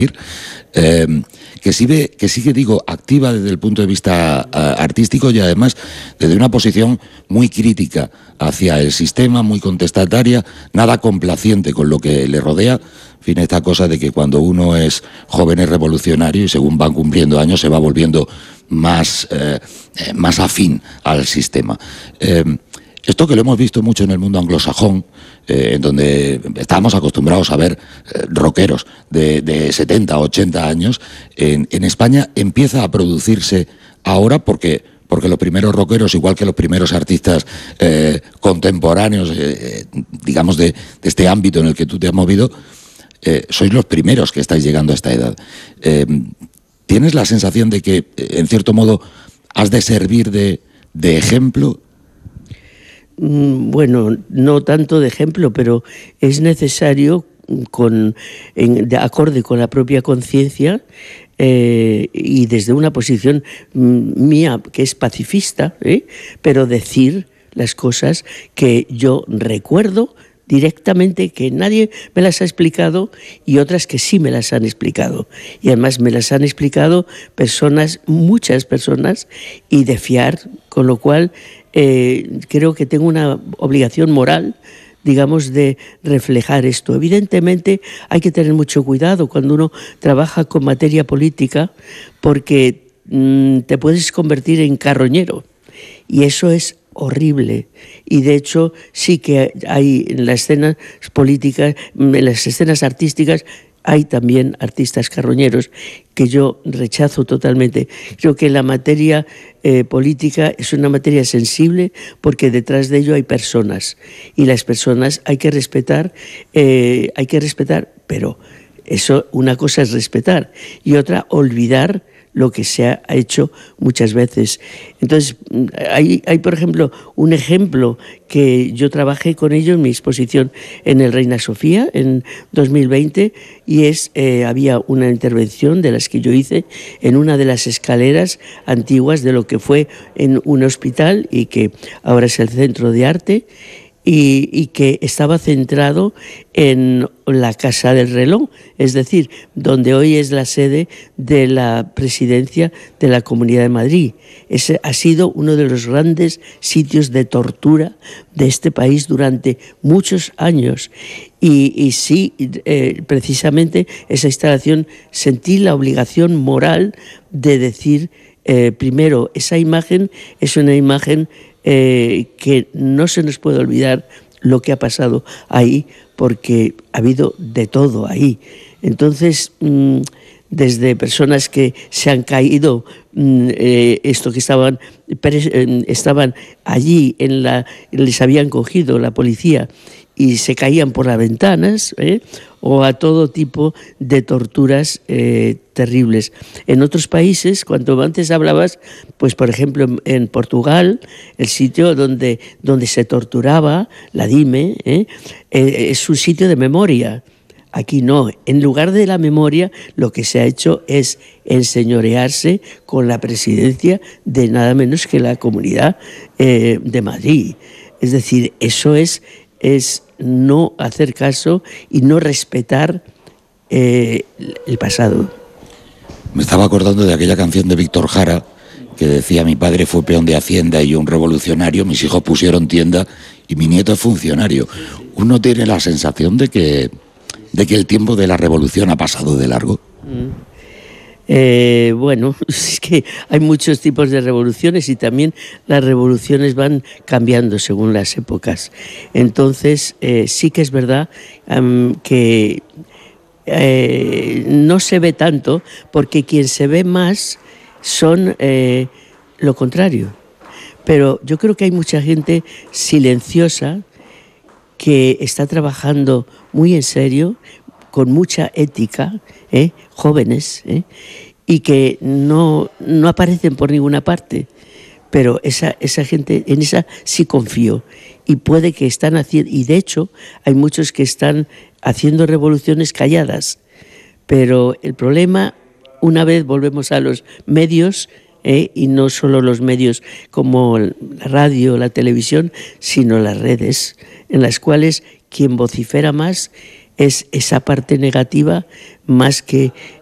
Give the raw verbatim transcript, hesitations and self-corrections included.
Eh, que sigue, que sigue, digo, activa desde el punto de vista uh, artístico y además desde una posición muy crítica hacia el sistema, muy contestataria, nada complaciente con lo que le rodea. En fin, esta cosa de que cuando uno es joven es revolucionario y según van cumpliendo años se va volviendo más, eh, más afín al sistema. Eh, Esto que lo hemos visto mucho en el mundo anglosajón, eh, en donde estábamos acostumbrados a ver eh, rockeros de, de setenta, ochenta años, en, en España empieza a producirse ahora porque, porque los primeros rockeros, igual que los primeros artistas eh, contemporáneos, eh, digamos, de, de este ámbito en el que tú te has movido, eh, sois los primeros que estáis llegando a esta edad. Eh, ¿Tienes la sensación de que, en cierto modo, has de servir de, de ejemplo? Bueno, no tanto de ejemplo, pero es necesario, con, en, de acorde con la propia conciencia eh, y desde una posición mía que es pacifista, ¿eh? pero decir las cosas que yo recuerdo directamente, que nadie me las ha explicado y otras que sí me las han explicado. Y además me las han explicado personas, muchas personas, y de fiar, con lo cual eh, creo que tengo una obligación moral, digamos, de reflejar esto. Evidentemente hay que tener mucho cuidado cuando uno trabaja con materia política porque mmm, te puedes convertir en carroñero y eso es horrible. Y de hecho sí que hay en las escenas políticas, en las escenas artísticas, hay también artistas carroñeros que yo rechazo totalmente. Creo que la materia eh, política es una materia sensible porque detrás de ello hay personas y las personas hay que respetar, eh, hay que respetar, pero eso, una cosa es respetar y otra olvidar lo que se ha hecho muchas veces. Entonces, hay, hay, por ejemplo, un ejemplo que yo trabajé con ello en mi exposición en el Reina Sofía en dos mil veinte y es, eh, había una intervención de las que yo hice en una de las escaleras antiguas de lo que fue en un hospital y que ahora es el Centro de Arte, Y, y que estaba centrado en la Casa del Reloj, es decir, donde hoy es la sede de la presidencia de la Comunidad de Madrid. Ese ha sido uno de los grandes sitios de tortura de este país durante muchos años. Y, y sí, eh, precisamente esa instalación sentí la obligación moral de decir, eh, primero, esa imagen es una imagen Eh, que no se nos puede olvidar lo que ha pasado ahí, porque ha habido de todo ahí. Entonces, mmm, desde personas que se han caído, mmm, eh, esto que estaban, eh, estaban allí, en la, les habían cogido la policía y se caían por las ventanas, ¿eh? o a todo tipo de torturas eh, terribles. En otros países, cuando antes hablabas, pues por ejemplo en, en Portugal, el sitio donde, donde se torturaba, la Dime, ¿eh? Eh, es un sitio de memoria. Aquí no, en lugar de la memoria lo que se ha hecho es enseñorearse con la presidencia de nada menos que la Comunidad eh, de Madrid. Es decir, eso es... es no hacer caso y no respetar eh, el pasado. Me estaba acordando de aquella canción de Víctor Jara que decía: mi padre fue peón de Hacienda y yo un revolucionario, mis hijos pusieron tienda y mi nieto es funcionario. Uno tiene la sensación de que, de que el tiempo de la revolución ha pasado de largo. Mm. Eh, bueno, es que hay muchos tipos de revoluciones y también las revoluciones van cambiando según las épocas. Entonces, eh, sí que es verdad um, que eh, no se ve tanto, porque quien se ve más son eh, lo contrario. Pero yo creo que hay mucha gente silenciosa que está trabajando muy en serio, con mucha ética, ¿eh? jóvenes, ¿eh? y que no, no aparecen por ninguna parte, pero esa, esa gente, en esa sí confío, y puede que están haciendo, y de hecho hay muchos que están haciendo revoluciones calladas, pero el problema, una vez volvemos a los medios, ¿eh? y no solo los medios como la radio, la televisión, sino las redes, en las cuales quien vocifera más es esa parte negativa más que